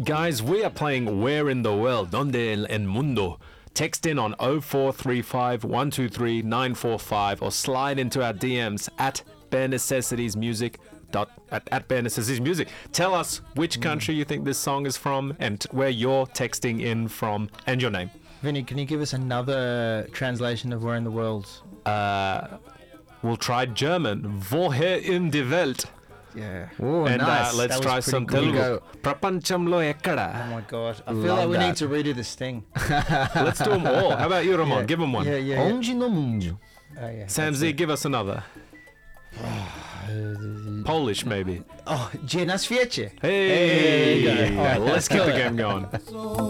Guys, we are playing Where in the World, Donde el Mundo. Text in on 0435 123 945 or slide into our DMs at Bare Necessities Music. At Bare Necessities Music. Tell us which country you think this song is from and where you're texting in from and your name. Vinny, can you give us another translation of Where in the World? We'll try German. Woher in die Welt? Yeah. Oh, And nice. let's That try was some pretty Telugu. good. Prapanchamlo Oh ekkada. my god. I feel Love like we that. need to redo this thing. Let's do them all. How about you, Ramon? Give them one. Yeah. Onde no mundo? Yeah. Sam Z, give us another. Polish, maybe. Oh, gdzie na świecie. Hey, There you go. All right, let's keep the game going.